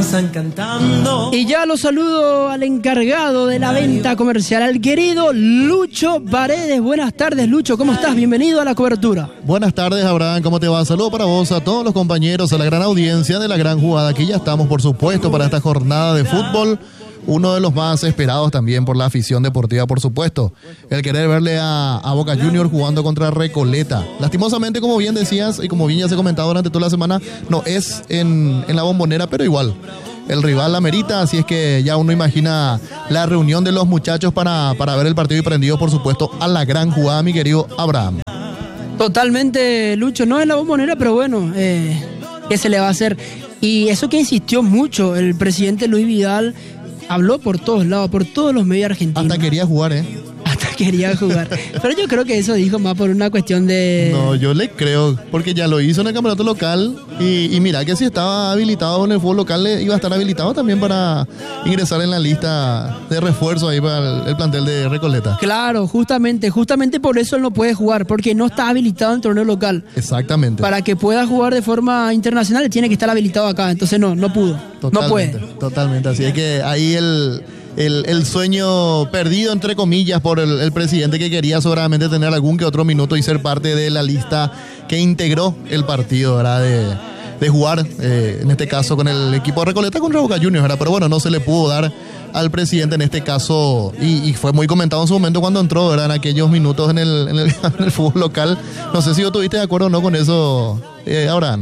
pasan cantando. Y ya lo saludo al encargado de la venta comercial, al querido Lucho Paredes. Buenas tardes, Lucho, ¿cómo estás? Bienvenido a la cobertura. Buenas tardes, Abraham, ¿cómo te va? Saludo para vos, a todos los compañeros, a la gran audiencia de La Gran Jugada. Aquí ya estamos, por supuesto, para esta jornada de fútbol. Uno de los más esperados también por la afición deportiva, por supuesto. El querer verle a Boca Juniors jugando contra Recoleta. Lastimosamente, como bien decías, y como bien ya se ha comentado durante toda la semana, no es en la Bombonera, pero igual. El rival la merita, así es que ya uno imagina la reunión de los muchachos para ver el partido y prendido, por supuesto, a La Gran Jugada, mi querido Abraham. Totalmente, Lucho, no es la Bombonera, pero bueno, ¿qué se le va a hacer? Y eso que insistió mucho el presidente Luis Vidal, habló por todos lados, por todos los medios argentinos. Hasta quería jugar, Hasta quería jugar. Pero yo creo que eso dijo más por una cuestión de... No, yo le creo, porque ya lo hizo en el campeonato local y mira que si estaba habilitado en el fútbol local, iba a estar habilitado también para ingresar en la lista de refuerzo ahí para el plantel de Recoleta. Claro, justamente por eso él no puede jugar, porque no está habilitado en el torneo local. Exactamente. Para que pueda jugar de forma internacional tiene que estar habilitado acá, entonces no pudo, no puede. Totalmente, así es que ahí el sueño perdido, entre comillas, por el presidente, que quería seguramente tener algún que otro minuto y ser parte de la lista que integró el partido, ¿verdad? De jugar, en este caso, con el equipo de Recoleta contra Boca Juniors, ¿verdad? Pero bueno, no se le pudo dar al presidente en este caso, y fue muy comentado en su momento cuando entró, ¿verdad? En aquellos minutos en el fútbol local. No sé si vos estuviste de acuerdo o no con eso, Abraham.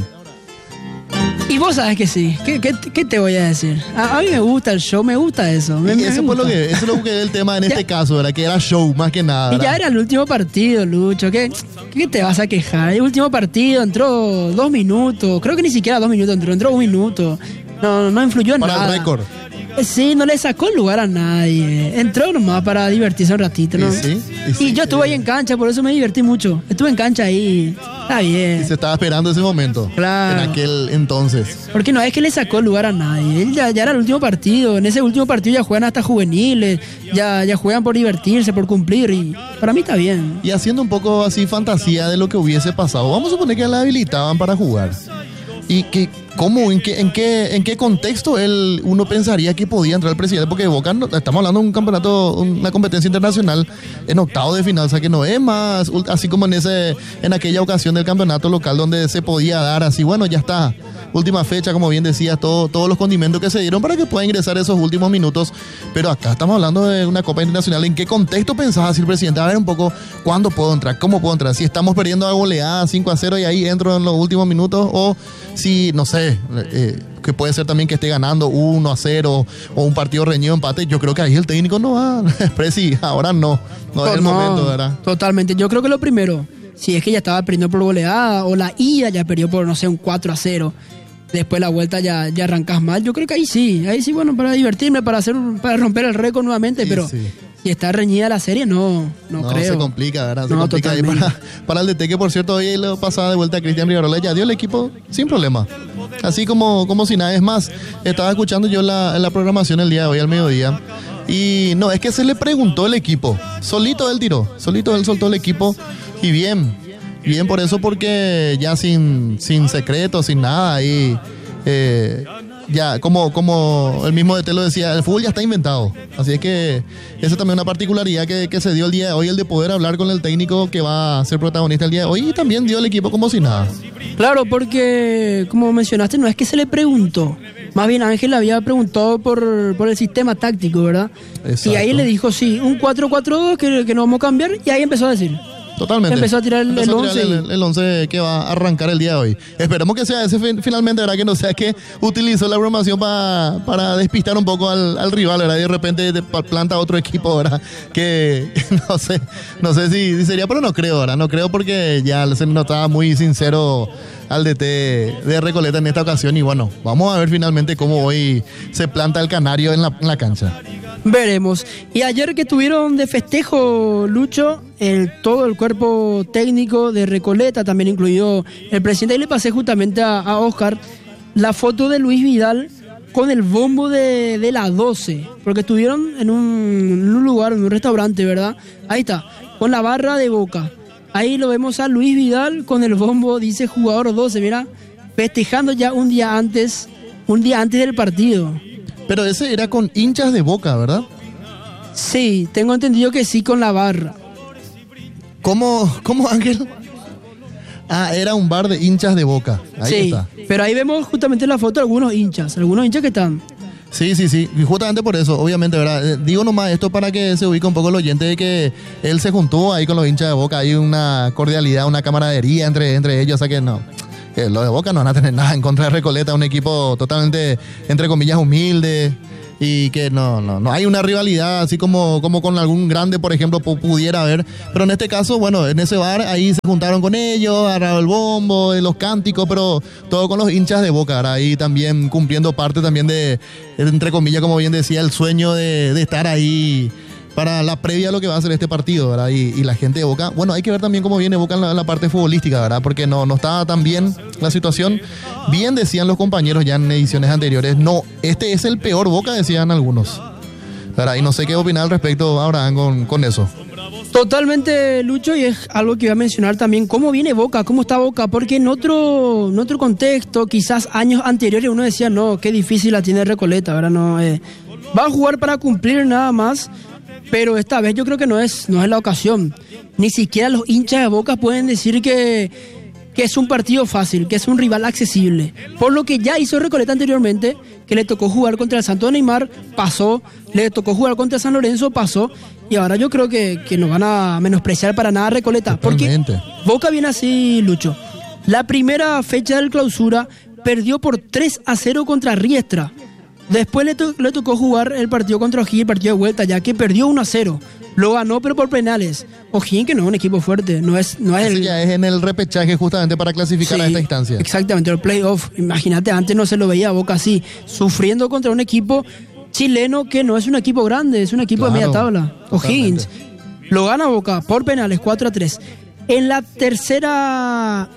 Y vos sabés que sí. ¿Qué te voy a decir? A mí me gusta el show, me gusta eso. Eso es lo que es el tema en este caso, ¿verdad? Que era show más que nada, ¿verdad? Y ya era el último partido, Lucho. ¿Qué te vas a quejar? El último partido entró 2 minutos. Creo que ni siquiera 2 minutos entró 1 minuto. No influyó en nada. Para el récord. Sí, no le sacó el lugar a nadie. Entró nomás para divertirse un ratito, ¿no? Y yo estuve ahí en cancha, por eso me divertí mucho. Estuve en cancha ahí. Está bien. Y se estaba esperando ese momento. Claro. En aquel entonces. Porque no es que le sacó el lugar a nadie. Él ya era el último partido. En ese último partido ya juegan hasta juveniles. Ya juegan por divertirse, por cumplir. Y para mí está bien. Y haciendo un poco así fantasía de lo que hubiese pasado. Vamos a suponer que la habilitaban para jugar. ¿Y cómo, en qué contexto uno pensaría que podía entrar el presidente? Porque Boca, estamos hablando de un campeonato, una competencia internacional en octavo de final, o sea que no es más así como en aquella ocasión del campeonato local donde se podía dar así, bueno, ya está, última fecha, como bien decías, todos los condimentos que se dieron para que pueda ingresar esos últimos minutos. Pero acá estamos hablando de una Copa Internacional. ¿En qué contexto pensaba así el presidente? A ver un poco, ¿cuándo puedo entrar? ¿Cómo puedo entrar? Si estamos perdiendo a goleada 5-0 y ahí entro en los últimos minutos, o si, no sé, que puede ser también que esté ganando 1-0 o un partido reñido, empate. Yo creo que ahí el técnico no va, Presi, ahora no es el momento, ¿verdad? Totalmente, yo creo que lo primero, si es que ya estaba perdiendo por goleada, o la ida ya perdió por, no sé, un 4-0, después la vuelta ya arrancas mal, yo creo que ahí sí, bueno, para divertirme, para romper el récord nuevamente, sí, pero... Sí. Si está reñida la serie, no creo. Se complica, ¿verdad? Se complica ahí para el DT, que por cierto, hoy lo pasaba de vuelta a Cristian Rivarola, ya dio el equipo sin problema. Así como si nada. Es más, estaba escuchando yo la programación el día de hoy al mediodía, y no, es que se le preguntó el equipo. Solito él tiró, solito él soltó el equipo, y bien por eso, porque ya sin secretos, sin nada, y ya, como el mismo DT lo decía, el fútbol ya está inventado. Así es que esa es también una particularidad que se dio el día de hoy, el de poder hablar con el técnico que va a ser protagonista el día de hoy, y también dio el equipo como si nada. Claro, porque como mencionaste, no es que se le preguntó, más bien Ángel había preguntado por el sistema táctico, ¿verdad? Exacto. Y ahí le dijo, sí, un 4-4-2 que no vamos a cambiar, y ahí empezó a decir. Totalmente. Empezó a tirar el 11. El 11 que va a arrancar el día de hoy. Esperemos que sea ese finalmente, ¿verdad? Que no sea que utilizó la programación para despistar un poco al rival, ¿verdad? Y de repente planta otro equipo, ¿verdad? Que no sé si sería, pero no creo, ¿verdad? No creo, porque ya se notaba muy sincero al DT de Recoleta en esta ocasión. Y bueno, vamos a ver finalmente cómo hoy se planta el canario en la cancha. Veremos. Y ayer que tuvieron de festejo, Lucho, todo el cuerpo técnico de Recoleta, también incluido el presidente, y le pasé justamente a Oscar la foto de Luis Vidal con el bombo de la 12, porque estuvieron en un lugar, en un restaurante, ¿verdad? Ahí está, con la barra de Boca. Ahí lo vemos a Luis Vidal con el bombo, dice jugador 12, mira, festejando ya un día antes un día antes del partido. Pero ese era con hinchas de Boca, ¿verdad? Sí, tengo entendido que sí, con la barra. ¿Cómo, Ángel? Ah, era un bar de hinchas de Boca. Ahí sí, está. Pero ahí vemos justamente en la foto algunos hinchas que están. Sí. Y justamente por eso, obviamente, ¿verdad? Digo nomás esto para que se ubique un poco el oyente de que él se juntó ahí con los hinchas de Boca. Hay una cordialidad, una camaradería entre ellos, o sea que no. Los de Boca no van a tener nada en contra de Recoleta, un equipo totalmente, entre comillas, humilde. Y que no hay una rivalidad así como con algún grande, por ejemplo, pudiera haber. Pero en este caso, bueno, en ese bar ahí se juntaron con ellos, agarraron el bombo, los cánticos, pero todo con los hinchas de Boca, ¿verdad? Ahí también cumpliendo parte también de, entre comillas, como bien decía, el sueño de estar ahí para la previa a lo que va a ser este partido, ¿verdad? Y la gente de Boca, bueno, hay que ver también cómo viene Boca en la parte futbolística, ¿verdad? Porque no estaba tan bien la situación. Bien decían los compañeros ya en ediciones anteriores, no, este es el peor Boca, decían algunos, ¿verdad? Y no sé qué opinar al respecto, Abraham, con eso. Totalmente, Lucho, y es algo que iba a mencionar también, cómo viene Boca, cómo está Boca, porque en otro contexto, quizás años anteriores, uno decía, no, qué difícil la tiene Recoleta, ¿verdad? No, va a jugar para cumplir nada más. Pero esta vez yo creo que no es la ocasión. Ni siquiera los hinchas de Boca pueden decir que es un partido fácil, que es un rival accesible. Por lo que ya hizo Recoleta anteriormente, que le tocó jugar contra el Santo Neymar, pasó. Le tocó jugar contra San Lorenzo, pasó. Y ahora yo creo que no van a menospreciar para nada a Recoleta. Totalmente. Porque Boca viene así, Lucho. La primera fecha del clausura perdió por 3-0 contra Riestra. Después le tocó jugar el partido contra O'Higgins, el partido de vuelta, ya que perdió 1-0. Lo ganó, pero por penales. O'Higgins, que no es un equipo fuerte, no es el... ya es en el repechaje justamente para clasificar a esta instancia. Exactamente, el playoff. Imagínate, antes no se lo veía a Boca así, sufriendo contra un equipo chileno que no es un equipo grande, es un equipo de media tabla. O'Higgins. Lo gana Boca por penales, 4-3. En la tercera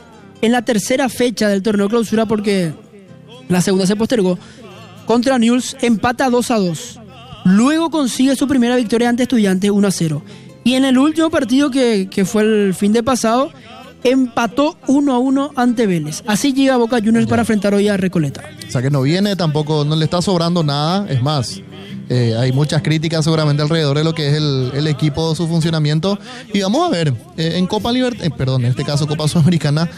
fecha del torneo clausura, porque la segunda se postergó, contra Newell's empata 2-2. Luego consigue su primera victoria ante Estudiantes 1-0. Y en el último partido que fue el fin de pasado, empató 1-1 ante Vélez. Así llega Boca Juniors para enfrentar hoy a Recoleta. O sea que no viene tampoco, no le está sobrando nada. Es más, hay muchas críticas seguramente alrededor de lo que es el equipo, su funcionamiento. Y vamos a ver, en Copa en este caso Copa Sudamericana,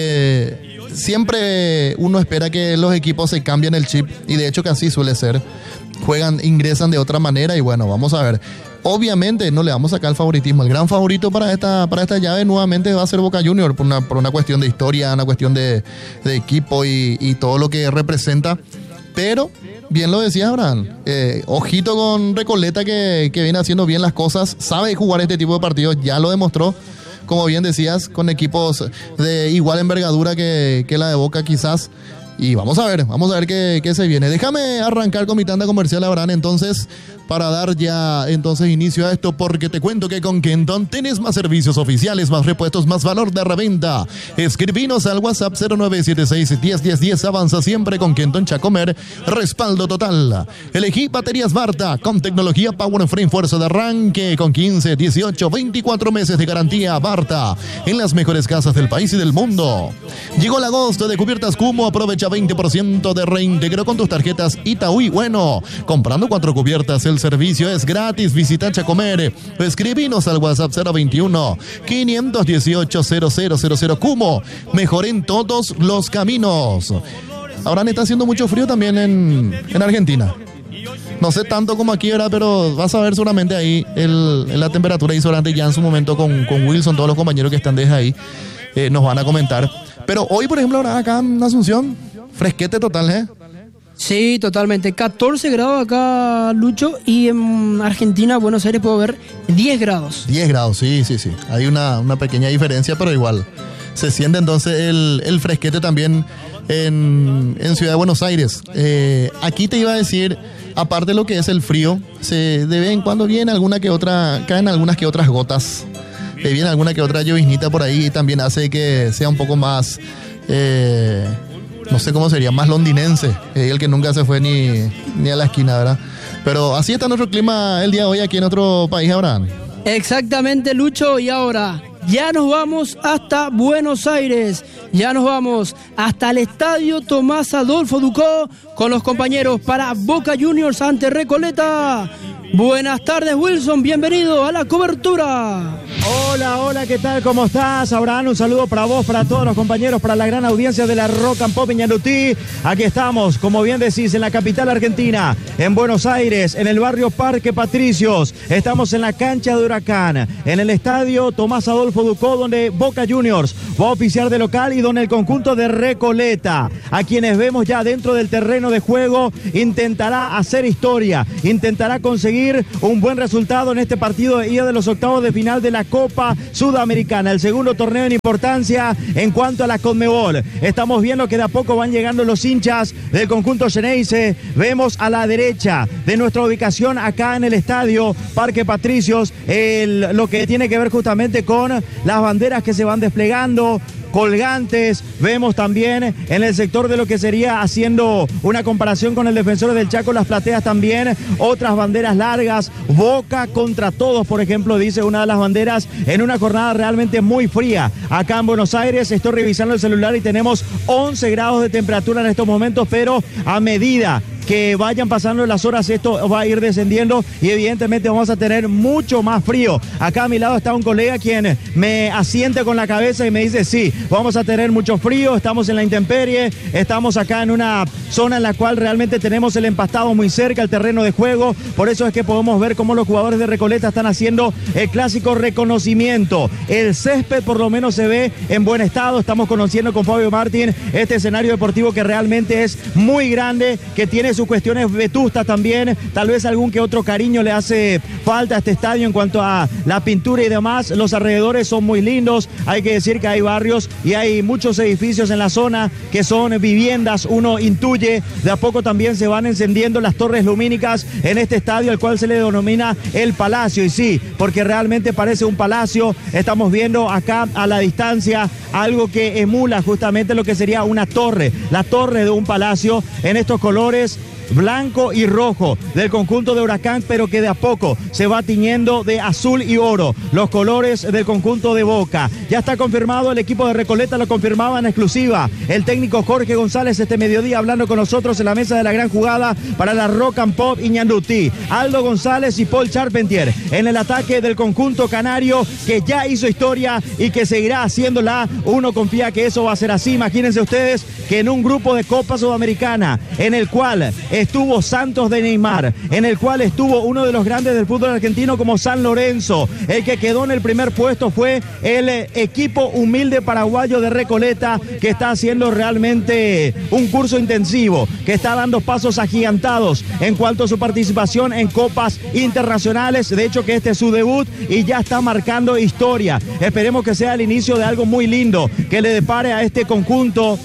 siempre uno espera que los equipos se cambien el chip, y de hecho que así suele ser. Ingresan de otra manera y bueno, vamos a ver. Obviamente no le vamos a sacar el favoritismo. El gran favorito para esta llave nuevamente va a ser Boca Juniors por una cuestión de historia, una cuestión de equipo y todo lo que representa. Pero, bien lo decía Abraham, ojito con Recoleta que viene haciendo bien las cosas, sabe jugar este tipo de partidos, ya lo demostró. Como bien decías, con equipos de igual envergadura que la de Boca quizás. Y vamos a ver qué se viene. Déjame arrancar con mi tanda comercial, Abraham, entonces, para dar ya entonces inicio a esto, porque te cuento que con Kenton tenés más servicios oficiales, más repuestos, más valor de reventa. Escribinos al WhatsApp 0976-101010. Avanza siempre con Kenton Chacomer. Respaldo total. Elegí baterías Barta con tecnología Power Frame, fuerza de arranque con 15, 18, 24 meses de garantía. Barta en las mejores casas del país y del mundo. Llegó el agosto de Cubiertas Cumo. Aprovecha 20% de reintegro con tus tarjetas Itaú y Bueno. Comprando 4 cubiertas, el servicio es gratis. Visita Chacomer. Escribinos al WhatsApp 021-518-0000. Cumo. Mejor en todos los caminos. Ahora está haciendo mucho frío también en Argentina. No sé tanto como aquí, ¿verdad? Pero vas a ver seguramente ahí la temperatura y seguramente ya en su momento con Wilson, todos los compañeros que están desde ahí, nos van a comentar. Pero hoy, por ejemplo, ahora acá en Asunción, fresquete total, ¿eh? Sí, totalmente. 14 grados acá, Lucho, y en Argentina, Buenos Aires, puedo ver 10 grados. 10 grados, sí. Hay una pequeña diferencia, pero igual. Se siente entonces el fresquete también en Ciudad de Buenos Aires. Aquí te iba a decir, aparte de lo que es el frío, de vez en cuando caen algunas que otras gotas. Viene alguna que otra lloviznita por ahí y también hace que sea un poco más, no sé cómo sería, más londinense, el que nunca se fue ni a la esquina, ¿verdad? Pero así está nuestro clima el día de hoy aquí en otro país, Abraham. Exactamente, Lucho, y ahora ya nos vamos hasta Buenos Aires. Ya nos vamos hasta el estadio Tomás Adolfo Ducó con los compañeros para Boca Juniors ante Recoleta. Buenas tardes, Wilson, bienvenido a la cobertura. Hola, ¿qué tal? ¿Cómo estás? Abraham, un saludo para vos, para todos los compañeros, para la gran audiencia de la Rock and Pop Ñandutí. Aquí estamos, como bien decís, en la capital argentina, en Buenos Aires, en el barrio Parque Patricios. Estamos en la cancha de Huracán, en el estadio Tomás Adolfo Ducó, donde Boca Juniors va a oficiar de local y donde el conjunto de Recoleta, a quienes vemos ya dentro del terreno de juego, intentará hacer historia, intentará conseguir un buen resultado en este partido de ida de los octavos de final de la Copa Sudamericana, el segundo torneo en importancia en cuanto a la Conmebol. Estamos viendo que de a poco van llegando los hinchas del conjunto Xeneize. Vemos a la derecha de nuestra ubicación acá en el estadio Parque Patricios lo que tiene que ver justamente con las banderas que se van desplegando, colgantes. Vemos también en el sector de lo que sería, haciendo una comparación con el Defensor del Chaco, las plateas también, otras banderas largas. Boca contra todos, por ejemplo, dice una de las banderas, en una jornada realmente muy fría acá en Buenos Aires. Estoy revisando el celular y tenemos 11 grados de temperatura en estos momentos, pero a medida que vayan pasando las horas esto va a ir descendiendo y evidentemente vamos a tener mucho más frío. Acá a mi lado está un colega quien me asiente con la cabeza y me dice sí, vamos a tener mucho frío, estamos en la intemperie, estamos acá en una zona en la cual realmente tenemos el empastado muy cerca, el terreno de juego. Por eso es que podemos ver cómo los jugadores de Recoleta están haciendo el clásico reconocimiento. El césped por lo menos se ve en buen estado. Estamos conociendo con Fabio Martín este escenario deportivo que realmente es muy grande, que tiene sus cuestiones vetustas también. Tal vez algún que otro cariño le hace falta a este estadio en cuanto a la pintura y demás. Los alrededores son muy lindos. Hay que decir que hay barrios y hay muchos edificios en la zona que son viviendas. Uno intuye, de a poco también se van encendiendo las torres lumínicas en este estadio, al cual se le denomina el Palacio. Y sí, porque realmente parece un palacio. Estamos viendo acá a la distancia algo que emula justamente lo que sería una torre, la torre de un palacio, en estos colores blanco y rojo del conjunto de Huracán, pero que de a poco se va tiñendo de azul y oro, los colores del conjunto de Boca. Ya está confirmado el equipo de Recoleta, lo confirmaba en exclusiva el técnico Jorge González este mediodía, hablando con nosotros en la mesa de la gran jugada para la Rock and Pop Ñandutí. Aldo González y Paul Charpentier en el ataque del conjunto canario, que ya hizo historia y que seguirá haciéndola. Uno confía que eso va a ser así. Imagínense ustedes que en un grupo de Copa Sudamericana en el cual estuvo Santos de Neymar, en el cual estuvo uno de los grandes del fútbol argentino como San Lorenzo, el que quedó en el primer puesto fue el equipo humilde paraguayo de Recoleta, que está haciendo realmente un curso intensivo, que está dando pasos agigantados en cuanto a su participación en copas internacionales. De hecho, que este es su debut y ya está marcando historia. Esperemos que sea el inicio de algo muy lindo que le depare a este conjunto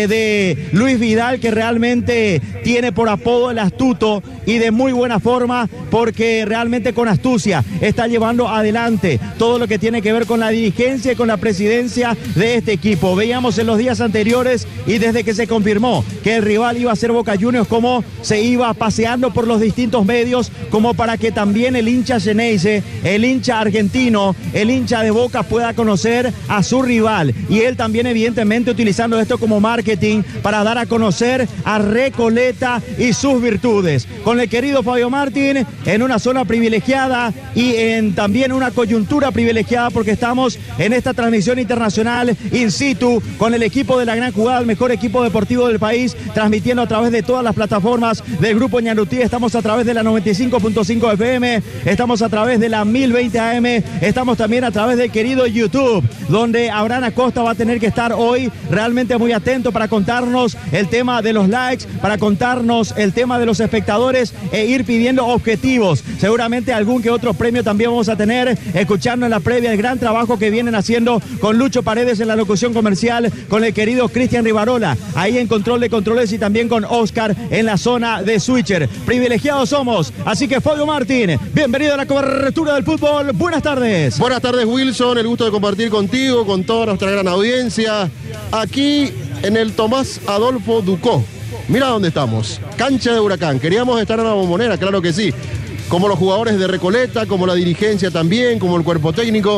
de Luis Vidal, que realmente tiene por apodo el astuto y de muy buena forma, porque realmente con astucia está llevando adelante todo lo que tiene que ver con la dirigencia y con la presidencia de este equipo. Veíamos en los días anteriores y desde que se confirmó que el rival iba a ser Boca Juniors, cómo se iba paseando por los distintos medios, como para que también el hincha Xeneize, el hincha argentino, el hincha de Boca pueda conocer a su rival, y él también evidentemente utilizando esto como marketing para dar a conocer a Recoleta y sus virtudes. Con el querido Fabio Martín en una zona privilegiada y en también una coyuntura privilegiada, porque estamos en esta transmisión internacional in situ con el equipo de la gran jugada, el mejor equipo deportivo del país, transmitiendo a través de todas las plataformas del Grupo Ñandutí. Estamos a través de la 95.5 FM, estamos a través de la 1020 AM, estamos también a través del querido YouTube, donde Abraham Acosta va a tener que estar hoy realmente muy atento para contarnos el tema de los likes, para contarnos el tema de los espectadores e ir pidiendo objetivos. Seguramente algún que otro premio también vamos a tener, escuchando en la previa el gran trabajo que vienen haciendo con Lucho Paredes en la locución comercial, con el querido Cristian Rivarola ahí en control de controles, y también con Oscar en la zona de switcher. Privilegiados somos, así que Fabio Martín, bienvenido a la cobertura del fútbol. Buenas tardes. Buenas tardes, Wilson, el gusto de compartir contigo, con toda nuestra gran audiencia, aquí en el Tomás Adolfo Ducó. Mira dónde estamos, cancha de Huracán. Queríamos estar en la Bombonera, claro que sí, como los jugadores de Recoleta, como la dirigencia también, como el cuerpo técnico.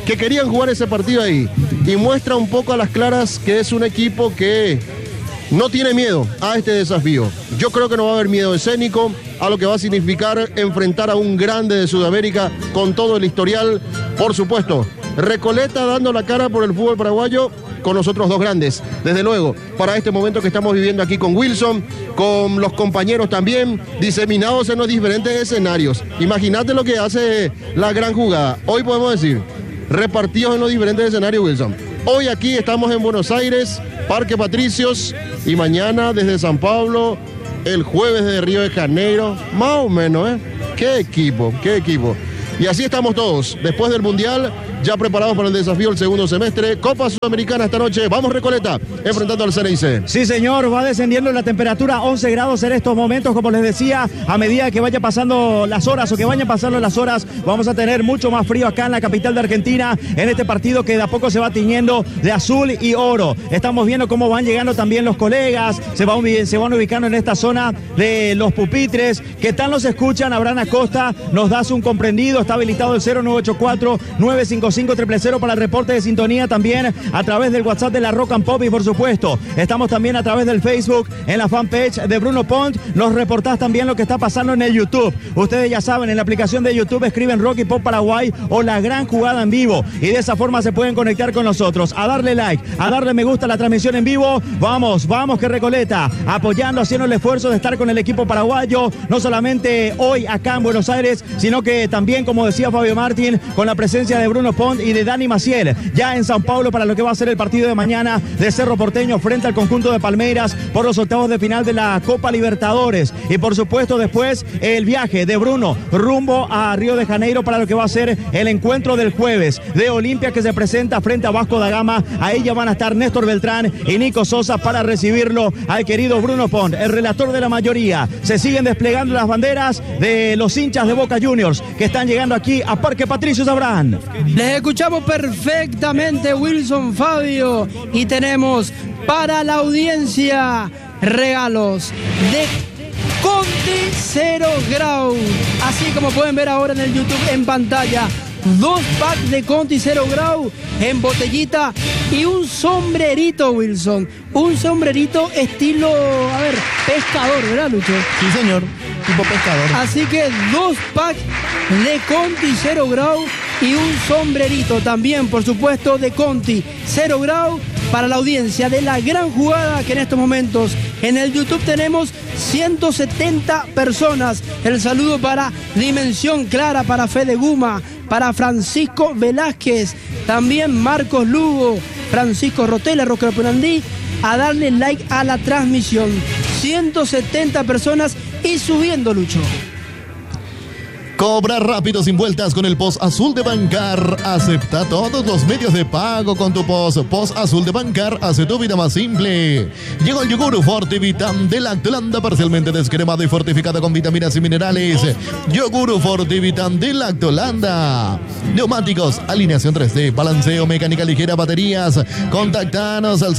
que querían jugar ese partido ahí. Y muestra un poco a las claras que es un equipo que no tiene miedo a este desafío. Yo creo que no va a haber miedo escénico a lo que va a significar enfrentar a un grande de Sudamérica con todo el historial. Por supuesto, Recoleta dando la cara por el fútbol paraguayo con los otros dos grandes. Desde luego, para este momento que estamos viviendo aquí con Wilson, con los compañeros también, diseminados en los diferentes escenarios. Imagínate lo que hace la gran jugada. Hoy podemos decir, repartidos en los diferentes escenarios, Wilson. Hoy aquí estamos en Buenos Aires, Parque Patricios, y mañana desde San Pablo, el jueves de Río de Janeiro, más o menos, ¿eh? ¡Qué equipo, qué equipo! Y así estamos todos, después del Mundial, ya preparados para el desafío del segundo semestre. Copa Sudamericana esta noche. Vamos Recoleta, enfrentando al CNIC. Sí, señor, va descendiendo la temperatura, 11 grados en estos momentos, como les decía, a medida que vayan pasando las horas o que vayan pasando las horas, vamos a tener mucho más frío acá en la capital de Argentina, en este partido que de a poco se va tiñendo de azul y oro. Estamos viendo cómo van llegando también los colegas, se van ubicando en esta zona de los pupitres. ¿Qué tal nos escuchan? Abraham Acosta, nos das un comprendido, está habilitado el 0984-955-000 para el reporte de sintonía, también a través del WhatsApp de la Rock and Pop, y por supuesto estamos también a través del Facebook en la fanpage de Bruno Pont. Nos reportás también lo que está pasando en el YouTube. Ustedes ya saben, en la aplicación de YouTube escriben Rock y Pop Paraguay o La Gran Jugada en vivo, y de esa forma se pueden conectar con nosotros, a darle like, a darle me gusta a la transmisión en vivo. Vamos que Recoleta apoyando, haciendo el esfuerzo de estar con el equipo paraguayo, no solamente hoy acá en Buenos Aires, sino que también, como decía Fabio Martín, con la presencia de Bruno Pont y de Dani Maciel, ya en San Pablo para lo que va a ser el partido de mañana de Cerro Porteño frente al conjunto de Palmeiras por los octavos de final de la Copa Libertadores. Y por supuesto después el viaje de Bruno rumbo a Río de Janeiro para lo que va a ser el encuentro del jueves de Olimpia, que se presenta frente a Vasco da Gama. Ahí ya van a estar Néstor Beltrán y Nico Sosa para recibirlo al querido Bruno Pont, el relator de la mayoría. Se siguen desplegando las banderas de los hinchas de Boca Juniors que están llegando aquí a Parque Patricios. Abraham. Les escuchamos perfectamente, Wilson, Fabio, y tenemos para la audiencia regalos de Conti 0 Grau, así como pueden ver ahora en el YouTube en pantalla. 2 packs de Conti 0 Grau en botellita y un sombrerito, Wilson. Un sombrerito estilo, pescador, ¿verdad, Lucho? Sí, señor, tipo pescador. Así que 2 packs de Conti 0 Grau y un sombrerito también, por supuesto, de Conti 0 Grau para la audiencia de La Gran Jugada, que en estos momentos en el YouTube tenemos 170 personas. El saludo para Dimensión Clara, para Fede Guma, para Francisco Velázquez, también Marcos Lugo, Francisco Rotela, Roque Penandí, a darle like a la transmisión. 170 personas y subiendo, Lucho. Cobra rápido, sin vueltas, con el POS Azul de Bancar. Acepta todos los medios de pago con tu POS. POS Azul de Bancar hace tu vida más simple. Llegó el yogur Fortivitam de Lactolanda, parcialmente descremado y fortificado con vitaminas y minerales. Yogur Fortivitam de Lactolanda. Neumáticos, alineación 3D, balanceo, mecánica ligera, baterías. Contactanos al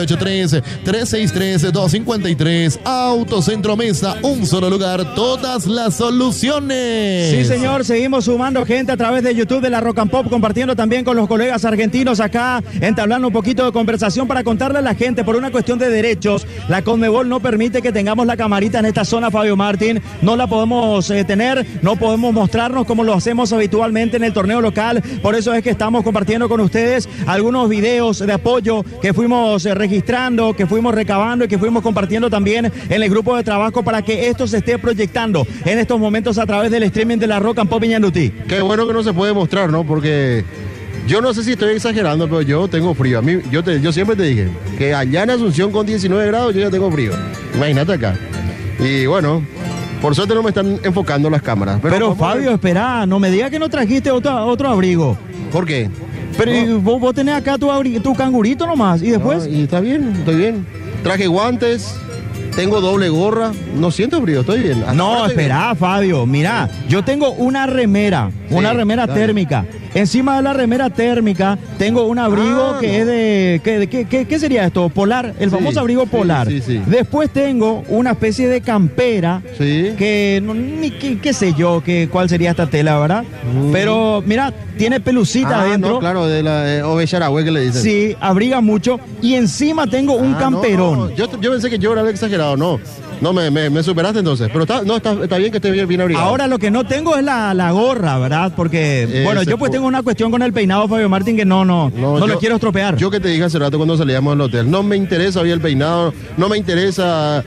0983-363-253. Autocentro Mesa, un solo lugar, todas las soluciones. Sí, señor, seguimos sumando gente a través de YouTube de la Rock and Pop, compartiendo también con los colegas argentinos acá, entablando un poquito de conversación para contarle a la gente, por una cuestión de derechos, la Conmebol no permite que tengamos la camarita en esta zona, Fabio Martín, no la podemos tener, no podemos mostrarnos como lo hacemos habitualmente en el torneo local. Por eso es que estamos compartiendo con ustedes algunos videos de apoyo que fuimos registrando, que fuimos recabando y que fuimos compartiendo también en el grupo de trabajo para que esto se esté proyectando en estos momentos a través del streaming de la Rock and Pop Ñandutí. Qué bueno que no se puede mostrar, ¿no? Porque yo no sé si estoy exagerando, pero yo tengo frío. A mí, yo siempre te dije que allá en Asunción con 19 grados yo ya tengo frío. Imagínate acá. Y bueno, por suerte no me están enfocando las cámaras. Pero Fabio, espera, no me digas que no trajiste otro abrigo. ¿Por qué? Pero no. vos tenés acá tu cangurito nomás, y después... No, y está bien, estoy bien. Traje guantes, tengo doble gorra, no siento frío, estoy bien. No, espera, Fabio, mira, yo tengo una remera térmica. Encima de la remera térmica tengo un abrigo que es de... ¿Qué sería esto? Polar, el famoso abrigo polar. Sí. Después tengo una especie de campera que qué sé yo, cuál sería esta tela, ¿verdad? Pero mira, tiene pelucita adentro. No, claro, de la Ovellarahue que le dicen. Sí, abriga mucho. Y encima tengo un camperón. No. Yo pensé que yo era el exagerado, no. No, me superaste entonces. Pero está bien que esté bien abrigado. Ahora lo que no tengo es la gorra, ¿verdad? Porque, yo pues tengo una cuestión con el peinado, Fabio Martín, que no lo quiero estropear. Yo que te dije hace rato cuando salíamos del hotel, no me interesa hoy el peinado, no me interesa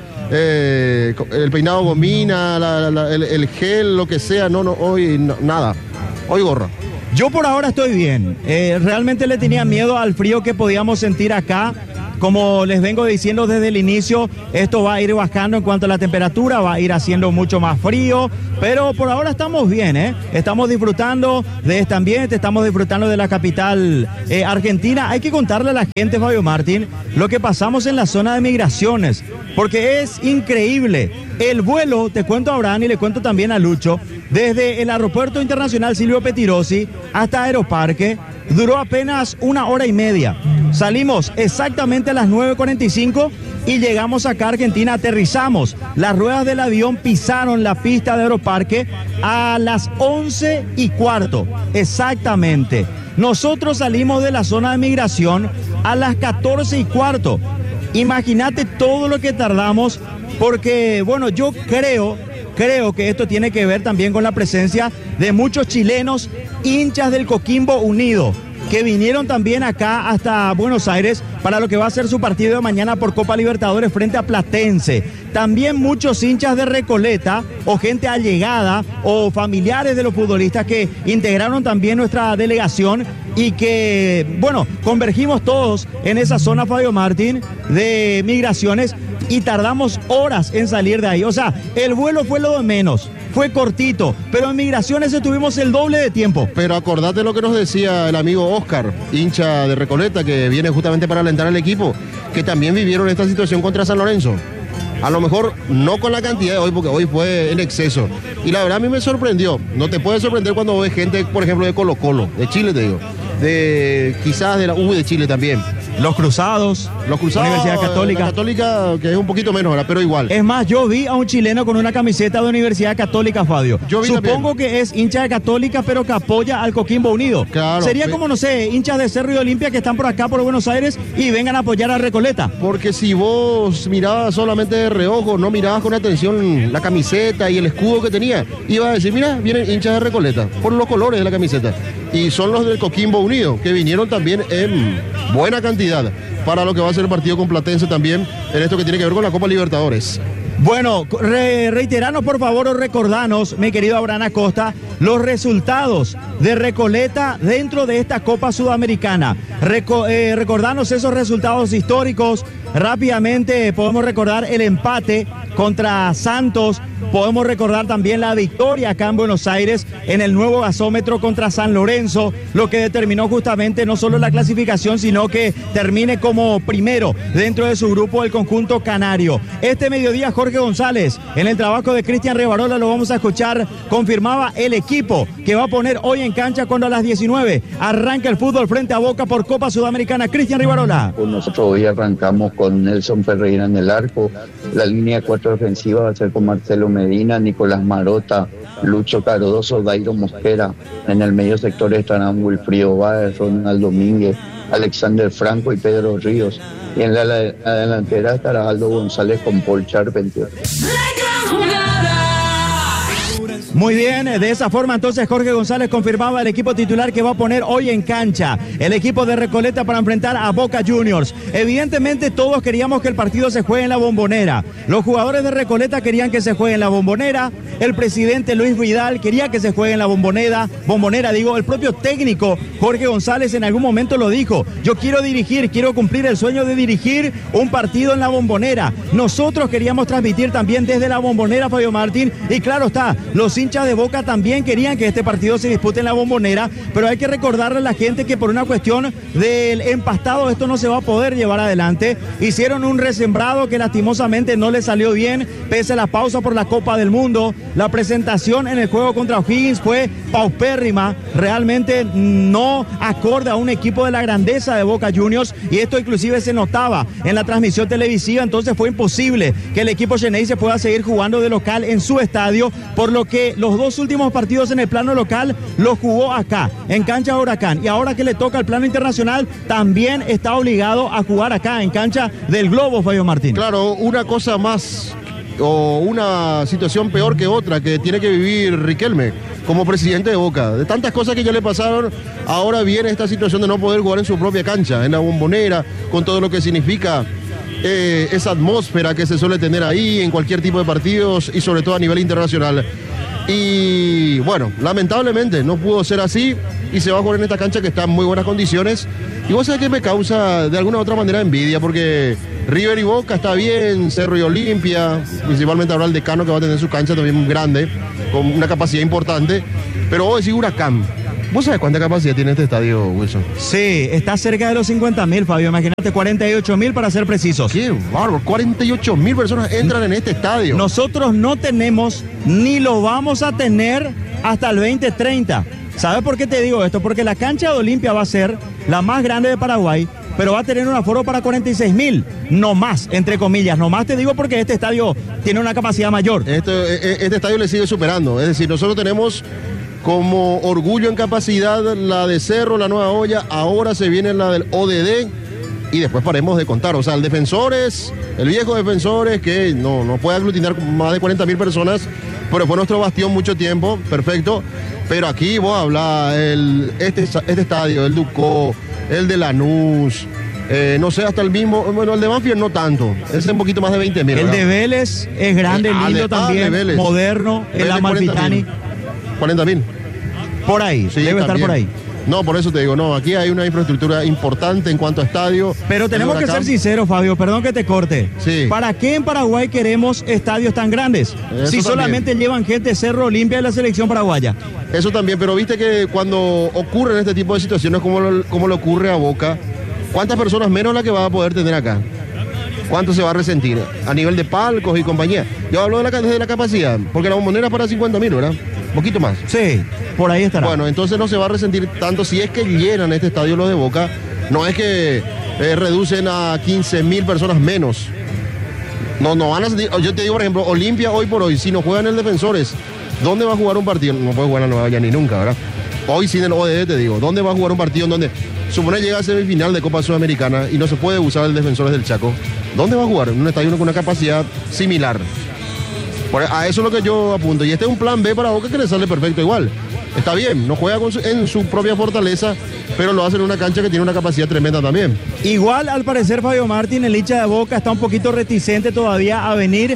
el peinado gomina, el gel, lo que sea, hoy nada. Hoy gorra. Yo por ahora estoy bien. Realmente le tenía miedo al frío que podíamos sentir acá. Como les vengo diciendo desde el inicio, esto va a ir bajando en cuanto a la temperatura, va a ir haciendo mucho más frío, pero por ahora estamos bien, ¿eh? Estamos disfrutando de este ambiente, estamos disfrutando de la capital argentina. Hay que contarle a la gente, Fabio Martín, lo que pasamos en la zona de migraciones, porque es increíble. El vuelo, te cuento a Abraham y le cuento también a Lucho, desde el Aeropuerto Internacional Silvio Pettirossi hasta Aeroparque, duró apenas 1 hora y media. Salimos exactamente a las 9:45 y llegamos acá a Argentina, aterrizamos. Las ruedas del avión pisaron la pista de Aeroparque a las 11:15, exactamente. Nosotros salimos de la zona de migración a las 14:15. Imagínate todo lo que tardamos, porque, yo creo que esto tiene que ver también con la presencia de muchos chilenos hinchas del Coquimbo Unido, que vinieron también acá hasta Buenos Aires para lo que va a ser su partido de mañana por Copa Libertadores frente a Platense. También muchos hinchas de Recoleta o gente allegada o familiares de los futbolistas que integraron también nuestra delegación y que, convergimos todos en esa zona, Fabio Martín, de migraciones, y tardamos horas en salir de ahí. O sea, el vuelo fue lo de menos. Fue cortito, pero en migraciones estuvimos el doble de tiempo. Pero acordate lo que nos decía el amigo Oscar, hincha de Recoleta, que viene justamente para alentar al equipo, que también vivieron esta situación contra San Lorenzo. A lo mejor no con la cantidad de hoy, porque hoy fue en exceso. Y la verdad a mí me sorprendió. No te puede sorprender cuando ves gente, por ejemplo, de Colo-Colo, de Chile te digo, quizás de la U de Chile también. Los Cruzados, Universidad Católica. La Católica, que es un poquito menos, ¿verdad? Pero igual. Es más, yo vi a un chileno con una camiseta de Universidad Católica, Fabio. Supongo que es hincha de Católica, pero que apoya al Coquimbo Unido. Claro. Sería como, hinchas de Cerro y Olimpia que están por acá, por Buenos Aires, y vengan a apoyar a Recoleta. Porque si vos mirabas solamente de reojo, no mirabas con atención la camiseta y el escudo que tenía, ibas a decir, mira, vienen hinchas de Recoleta, por los colores de la camiseta. Y son los del Coquimbo Unido, que vinieron también en buena cantidad para lo que va a ser el partido con Platense también, en esto que tiene que ver con la Copa Libertadores. Bueno, reiteranos por favor o recordanos, mi querido Abraham Acosta, los resultados de Recoleta dentro de esta Copa Sudamericana. Recordanos esos resultados históricos. Rápidamente podemos recordar el empate contra Santos, podemos recordar también la victoria acá en Buenos Aires en el nuevo gasómetro contra San Lorenzo, lo que determinó justamente no solo la clasificación, sino que termine como primero dentro de su grupo el conjunto canario. Este mediodía Jorge González, en el trabajo de Cristian Rivarola, lo vamos a escuchar, confirmaba el equipo que va a poner hoy en cancha cuando a las 19 arranca el fútbol frente a Boca por Copa Sudamericana. Cristian Rivarola. Nosotros hoy arrancamos con Nelson Ferreira en el arco, la línea 4 ofensiva va a ser con Marcelo Medina, Nicolás Marota, Lucho Cardoso, Dairo Mosquera. En el medio sector estarán Wilfrido Báez, Ronald Domínguez, Alexander Franco y Pedro Ríos. Y en la delantera estará Aldo González con Paul Charpentier. Muy bien, de esa forma entonces Jorge González confirmaba el equipo titular que va a poner hoy en cancha el equipo de Recoleta para enfrentar a Boca Juniors. Evidentemente todos queríamos que el partido se juegue en la Bombonera. Los jugadores de Recoleta querían que se juegue en la Bombonera, el presidente Luis Vidal quería que se juegue en la Bombonera, el propio técnico Jorge González en algún momento lo dijo, yo quiero cumplir el sueño de dirigir un partido en la Bombonera. Nosotros queríamos transmitir también desde la Bombonera, Fabio Martín, y claro está, los hinchas de Boca también querían que este partido se dispute en la Bombonera, pero hay que recordarle a la gente que por una cuestión del empastado esto no se va a poder llevar adelante. Hicieron un resembrado que lastimosamente no le salió bien, pese a la pausa por la Copa del Mundo. La presentación en el juego contra O'Higgins fue paupérrima, realmente no acorde a un equipo de la grandeza de Boca Juniors, y esto inclusive se notaba en la transmisión televisiva. Entonces fue imposible que el equipo Xeneize pueda seguir jugando de local en su estadio, por lo que los dos últimos partidos en el plano local los jugó acá, en cancha de Huracán, y ahora que le toca el plano internacional también está obligado a jugar acá en cancha del Globo, Fabio Martín. Claro, una cosa más o una situación peor que otra que tiene que vivir Riquelme como presidente de Boca. De tantas cosas que ya le pasaron, ahora viene esta situación de no poder jugar en su propia cancha, en la Bombonera, con todo lo que significa esa atmósfera que se suele tener ahí en cualquier tipo de partidos y sobre todo a nivel internacional. Y bueno, lamentablemente no pudo ser así y se va a jugar en esta cancha que está en muy buenas condiciones. Y vos sabés que me causa de alguna u otra manera envidia, porque River y Boca está bien, Cerro y Olimpia, principalmente ahora el Decano, que va a tener su cancha también muy grande, con una capacidad importante. Pero vos decís Huracán, ¿vos sabés cuánta capacidad tiene este estadio, Wilson? Sí, está cerca de los 50.000, Fabio, imagínate, 48.000 para ser precisos. Qué bárbaro, 48.000 personas entran en este estadio. Nosotros no tenemos ni lo vamos a tener hasta el 2030. ¿Sabes por qué te digo esto? Porque la cancha de Olimpia va a ser la más grande de Paraguay, pero va a tener un aforo para 46.000, no más, entre comillas. No más te digo porque este estadio tiene una capacidad mayor. Este estadio le sigue superando, es decir, nosotros tenemos como orgullo en capacidad la de Cerro, la Nueva Olla, ahora se viene la del ODD y después paremos de contar. O sea, el Defensores, el viejo Defensores, que no puede aglutinar más de 40.000 personas, pero fue nuestro bastión mucho tiempo, perfecto. Pero aquí vos hablás, este estadio, el Ducó, el de Lanús, no sé, hasta el mismo, bueno, el de Banfield no tanto, es un poquito más de 20.000. El ¿verdad? de Vélez es grande, lindo también, Vélez. moderno, el Amalfitani. 40.000. Por ahí, Sí, debe también. estar por ahí. No, por eso te digo, no, aquí hay una infraestructura importante en cuanto a estadio. Pero tenemos que ser sinceros, Fabio, perdón que te corte. Sí. ¿Para qué en Paraguay queremos estadios tan grandes? Eso Si también. solamente llevan gente Cerro Olimpia de la selección paraguaya. Eso también, pero viste que cuando ocurren este tipo de situaciones como le ocurre a Boca, ¿cuántas personas menos la que va a poder tener acá? ¿Cuánto se va a resentir? A nivel de palcos y compañía. Yo hablo de la capacidad, porque la Bombonera es para 50.000, ¿verdad? Un poquito más. Sí, por ahí estará. Bueno, entonces no se va a resentir tanto si es que llenan este estadio los de Boca. No es que reducen a 15.000 personas menos. No van a sentir. Yo te digo, por ejemplo, Olimpia hoy por hoy, si no juegan el Defensores, ¿dónde va a jugar un partido? No puede jugar en la Nueva Ya ni nunca, ¿verdad? Hoy sin el ODD te digo, ¿dónde va a jugar un partido en donde supone llega a semifinal de Copa Sudamericana y no se puede usar el Defensores del Chaco? ¿Dónde va a jugar? En un estadio con una capacidad similar. A eso es lo que yo apunto. Y este es un plan B para Boca que le sale perfecto igual. Está bien, no juega en su propia fortaleza, pero lo hace en una cancha que tiene una capacidad tremenda también. Igual, al parecer, Fabio Martín, el hincha de Boca está un poquito reticente todavía a venir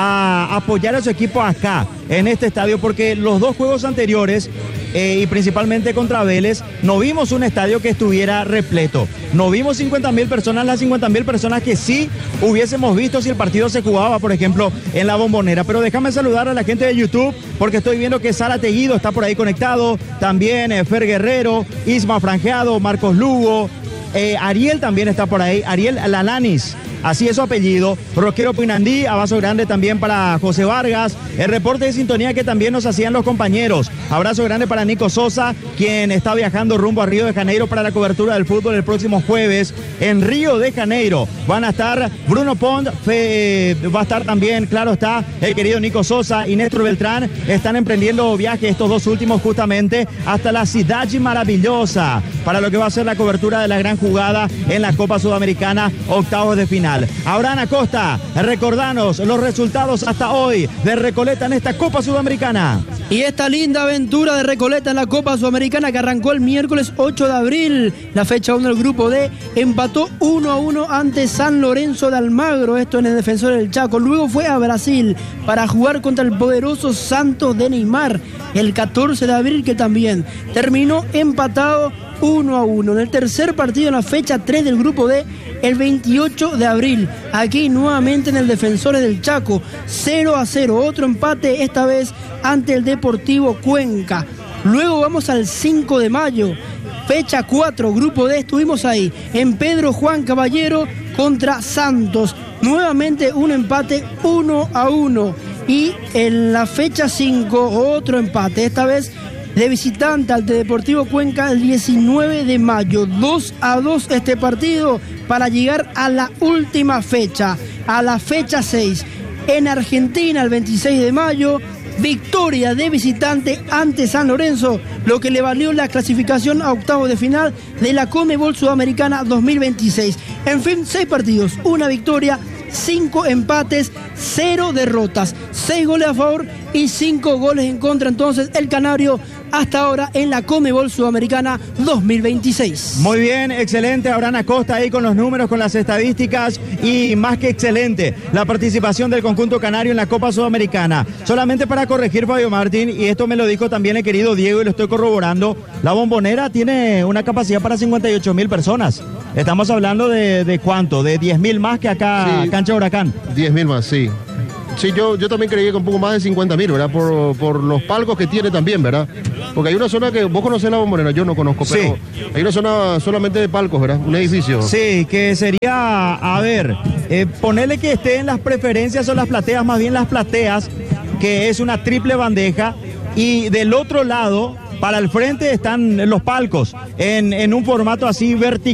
a apoyar a su equipo acá, en este estadio, porque los dos juegos anteriores, y principalmente contra Vélez, no vimos un estadio que estuviera repleto. No vimos 50.000 personas, las 50.000 personas que sí hubiésemos visto si el partido se jugaba, por ejemplo, en la Bombonera. Pero déjame saludar a la gente de YouTube, porque estoy viendo que Sara Teguido está por ahí conectado, también Fer Guerrero, Isma Franjeado, Marcos Lugo, Ariel también está por ahí, Ariel Lalanis, así es su apellido, Roquero Pinandí, abrazo grande también para José Vargas, el reporte de sintonía que también nos hacían los compañeros, abrazo grande para Nico Sosa, quien está viajando rumbo a Río de Janeiro para la cobertura del fútbol el próximo jueves en Río de Janeiro. Van a estar Bruno Pont, va a estar también, claro está, el querido Nico Sosa y Néstor Beltrán, están emprendiendo viaje estos dos últimos justamente hasta la Ciudad Maravillosa para lo que va a ser la cobertura de la gran jugada en la Copa Sudamericana, octavos de final. Abraham Acosta, recordanos los resultados hasta hoy de Recoleta en esta Copa Sudamericana. Y esta linda aventura de Recoleta en la Copa Sudamericana que arrancó el miércoles 8 de abril, la fecha 1 del grupo D, empató 1-1 ante San Lorenzo de Almagro, esto en el Defensor del Chaco. Luego fue a Brasil para jugar contra el poderoso Santos de Neymar el 14 de abril, que también terminó empatado 1-1. En el tercer partido en la fecha 3 del grupo D, el 28 de abril, aquí nuevamente en el Defensores del Chaco, 0-0, otro empate esta vez ante el Deportivo Cuenca. Luego vamos al 5 de mayo, fecha 4, grupo D, estuvimos ahí, en Pedro Juan Caballero contra Santos, nuevamente un empate 1-1. Y en la fecha 5, otro empate, esta vez de visitante ante Deportivo Cuenca el 19 de mayo. 2-2 este partido para llegar a la última fecha, a la fecha 6. En Argentina el 26 de mayo, victoria de visitante ante San Lorenzo, lo que le valió la clasificación a octavos de final de la Conmebol Sudamericana 2026. En fin, 6 partidos, 1 victoria, 5 empates, 0 derrotas, 6 goles a favor y 5 goles en contra. Entonces el canario hasta ahora en la Conmebol Sudamericana 2026. Muy bien, excelente. Abraham Acosta ahí con los números, con las estadísticas y más que excelente la participación del conjunto canario en la Copa Sudamericana. Solamente para corregir, Fabio Martín, y esto me lo dijo también el querido Diego y lo estoy corroborando, la Bombonera tiene una capacidad para 58.000 personas. Estamos hablando de ¿cuánto? De 10.000 más que acá, sí, Cancha Huracán. 10.000 más, sí. Sí, yo también creía que un poco más de 50.000, ¿verdad? Por los palcos que tiene también, ¿verdad? Porque hay una zona que vos conocés la Bombonera, yo no conozco, pero sí, hay una zona solamente de palcos, ¿verdad? Un edificio. Sí, que sería, a ver, ponerle que esté en las preferencias o las plateas, más bien las plateas, que es una triple bandeja, y del otro lado, para el frente, están los palcos, en un formato así vertical.